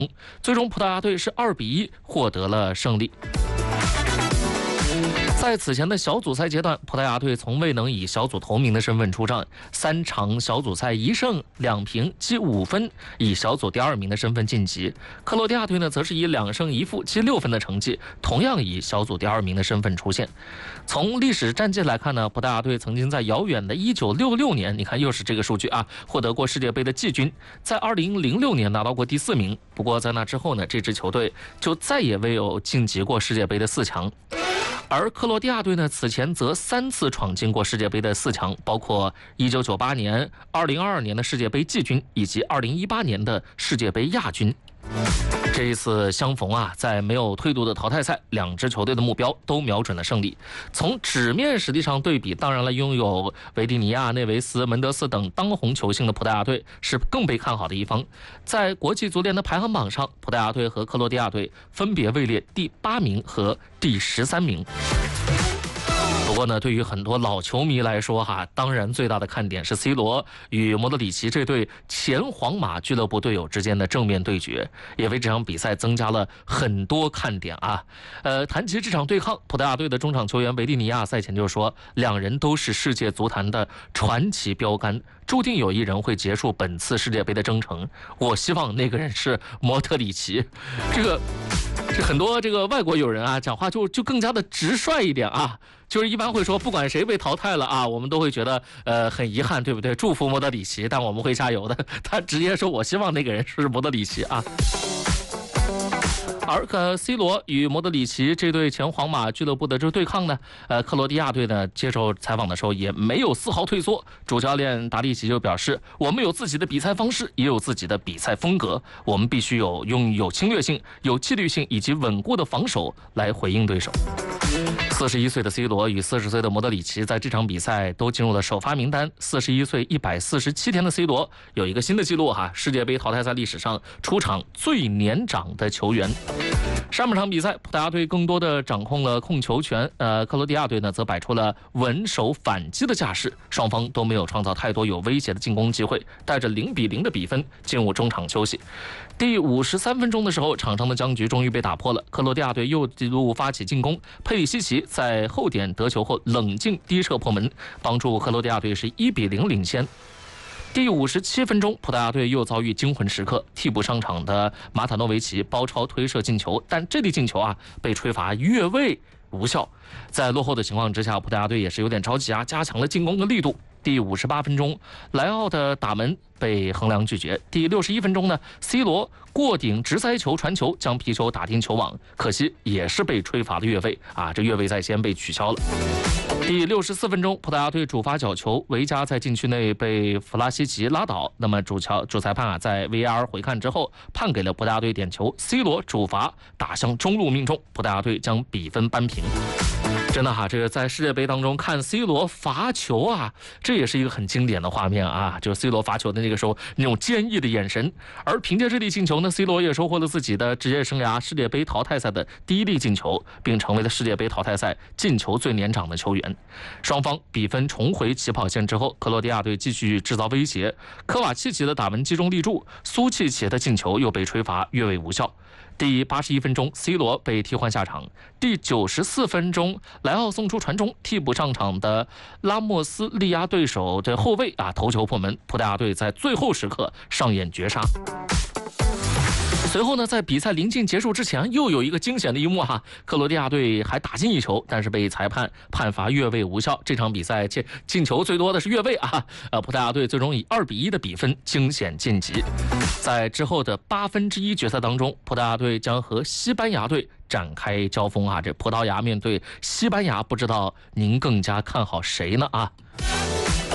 最终葡萄牙队是2-1获得了胜利。在此前的小组赛阶段，葡萄牙队从未能以小组头名的身份出战，3场小组赛1胜2平积5分，以小组第2名的身份晋级。克罗地亚队呢，则是以2胜1负积6分的成绩，同样以小组第2名的身份出现。从历史战绩来看呢，葡萄牙队曾经在遥远的1966年，你看又是这个数据啊，获得过世界杯的季军，在2006年拿到过第4名。不过在那之后呢，这支球队就再也未有晋级过世界杯的4强。而克罗地亚队呢，此前则3次闯进过世界杯的4强，包括1998年、2022年的世界杯季军，以及2018年的世界杯亚军。这一次相逢啊，在没有退路的淘汰赛，两支球队的目标都瞄准了胜利。从纸面实力上对比，当然了，拥有维蒂尼亚、内维斯、门德斯等当红球星的葡萄牙队是更被看好的一方。在国际足联的排行榜上，葡萄牙队和克罗地亚队分别位列第8名和第13名。不过呢，对于很多老球迷来说当然最大的看点是 C 罗与莫德里奇这对前皇马俱乐部队友之间的正面对决，也为这场比赛增加了很多看点啊。谈及这场对抗，葡萄牙队的中场球员维蒂尼亚赛前就说，两人都是世界足坛的传奇标杆，注定有一人会结束本次世界杯的征程。我希望那个人是莫德里奇。这很多这个外国友人啊，讲话就更加的直率一点啊，就是一般会说，不管谁被淘汰了啊，我们都会觉得很遗憾，对不对？祝福莫德里奇，但我们会加油的。他直接说，我希望那个人是莫德里奇啊。而C 罗与莫德里奇这对前皇马俱乐部的这对抗呢，克罗地亚队呢接受采访的时候也没有丝毫退缩。主教练达利奇就表示，我们有自己的比赛方式，也有自己的比赛风格，我们必须拥有侵略性、有纪律性以及稳固的防守来回应对手。41岁的 C 罗与40岁的莫德里奇在这场比赛都进入了首发名单。41岁147天的 C 罗有一个新的记录世界杯淘汰赛历史上出场最年长的球员。上半场比赛，葡萄牙队更多的掌控了控球权，克罗地亚队呢则摆出了稳守反击的架势，双方都没有创造太多有威胁的进攻机会，带着0-0的比分进入中场休息。第53分钟的时候，场上的僵局终于被打破了，克罗地亚队又一路发起进攻，佩里西奇在后点得球后冷静低射破门，帮助克罗地亚队是1-0领先。第57分钟，葡萄牙队又遭遇惊魂时刻，替补上场的马塔诺维奇包抄推射进球，但这粒进球被吹罚越位无效。在落后的情况之下，葡萄牙队也是有点着急加强了进攻的力度。第58分钟，莱奥的打门被横梁拒绝。第61分钟呢 ，C 罗过顶直塞球传球，将皮球打进球网，可惜也是被吹罚的越位这越位在先被取消了。第64分钟，葡萄牙队主罚角球，维加在禁区内被弗拉西奇拉倒。那么主裁判在 VAR 回看之后，判给了葡萄牙队点球。C 罗主罚打向中路命中，葡萄牙队将比分扳平。真的这个在世界杯当中看 C 罗罚球这也是一个很经典的画面就 C 罗罚球的那个时候那种坚毅的眼神。而凭借这粒进球呢 ，C 罗也收获了自己的职业生涯世界杯淘汰赛的第1粒进球，并成为了世界杯淘汰赛进球最年长的球员。双方比分重回起跑线之后，克罗地亚队继续制造威胁，科瓦契奇的打门击中立柱，苏契奇的进球又被吹罚越位无效。第81分钟 ，C 罗被替换下场。第94分钟，莱奥送出传中，替补上场的拉莫斯力压对手的后卫头球破门，葡萄牙队在最后时刻上演绝杀。随后呢，在比赛临近结束之前，又有一个惊险的一幕克罗地亚队还打进一球，但是被裁判判罚越位无效。这场比赛进球最多的是越位葡萄牙队最终以2-1的比分惊险晋级。在之后的1/8决赛当中，葡萄牙队将和西班牙队展开交锋这葡萄牙面对西班牙，不知道您更加看好谁呢